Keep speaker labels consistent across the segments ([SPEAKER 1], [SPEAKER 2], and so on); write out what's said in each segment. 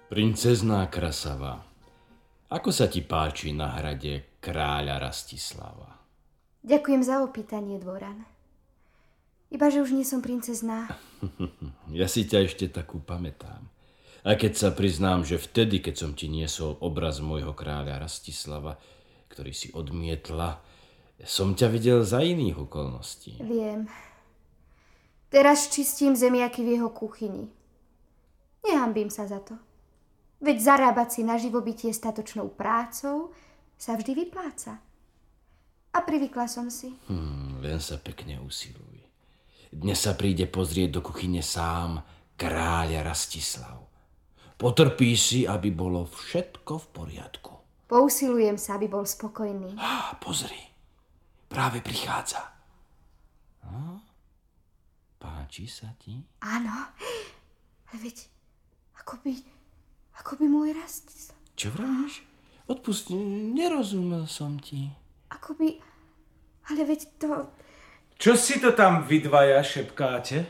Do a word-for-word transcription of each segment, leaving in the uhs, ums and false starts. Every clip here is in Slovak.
[SPEAKER 1] Princezná Krasava, ako sa ti páči na hrade kráľa Rastislava?
[SPEAKER 2] Ďakujem za opýtanie, dvoran. Ibaže už nie som princezná.
[SPEAKER 1] Ja si ťa ešte takú pamätám. A keď sa priznám, že vtedy, keď som ti niesol obraz môjho kráľa Rastislava, ktorý si odmietla, som ťa videl za iných okolností.
[SPEAKER 2] Viem. Teraz čistím zemiaky v jeho kuchyni. Nehanbím sa za to. Veď zarábať si na živobytie statočnou prácou sa vždy vypláca. A privykla som si.
[SPEAKER 1] Hmm, len sa pekne usiluj. Dnes sa príde pozrieť do kuchyne sám kráľa Rastislav. Potrpí si, aby bolo všetko v poriadku.
[SPEAKER 2] Pousilujem sa, aby bol spokojný.
[SPEAKER 1] Á, pozri, práve prichádza. No? Páči sa ti?
[SPEAKER 2] Áno, ale veď, ako by, ako by môj Rastislav.
[SPEAKER 1] Čo vravíš? Odpust, nerozumel som ti.
[SPEAKER 2] Ako by, ale veď to...
[SPEAKER 3] Čo si to tam vy dvaja šepkáte?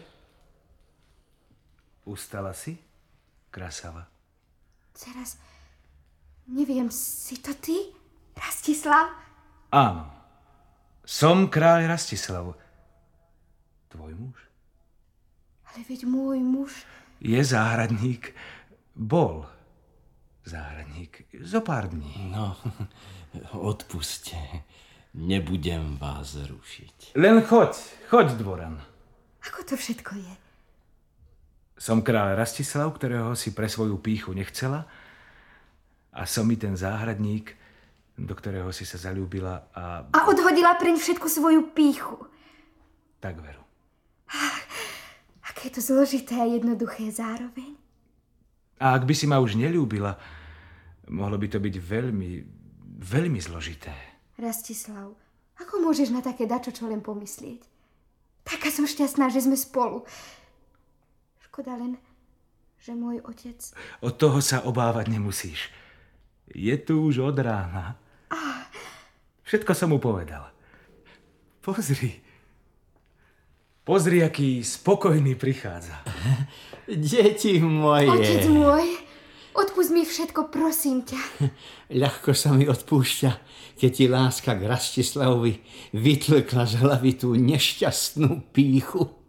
[SPEAKER 3] Ustala si, Krasava?
[SPEAKER 2] Teraz, neviem, si to ty, Rastislav?
[SPEAKER 3] Áno, som kráľ Rastislav. Tvoj muž?
[SPEAKER 2] Ale veď môj muž...
[SPEAKER 3] Je záhradník. Bol záhradník. Zo pár dní.
[SPEAKER 1] No, odpuste. Nebudem vás rušiť.
[SPEAKER 3] Len choď, choď, dvoran.
[SPEAKER 2] Ako to všetko je?
[SPEAKER 3] Som kráľ Rastislav, ktorého si pre svoju pýchu nechcela, a som i ten záhradník, do ktorého si sa zaľúbila a...
[SPEAKER 2] A odhodila preň všetku svoju pýchu.
[SPEAKER 3] Tak veru.
[SPEAKER 2] Aké je to zložité a jednoduché zároveň.
[SPEAKER 3] A ak by si ma už neľúbila, mohlo by to byť veľmi, veľmi zložité.
[SPEAKER 2] Rastislav, ako môžeš na také dačo čo len pomyslieť? Taká som šťastná, že sme spolu. Škoda len, že môj otec...
[SPEAKER 3] Od toho sa obávať nemusíš. Je tu už od rána. Všetko som mu povedal. Pozri. Pozri, aký spokojný prichádza.
[SPEAKER 4] Deti moje.
[SPEAKER 2] Otec môj, odpusť mi všetko, prosím ťa.
[SPEAKER 4] Ľahko sa mi odpúšťa, keď ti láska k Rastislavovi vytlkla z hlavy tú nešťastnú pýchu.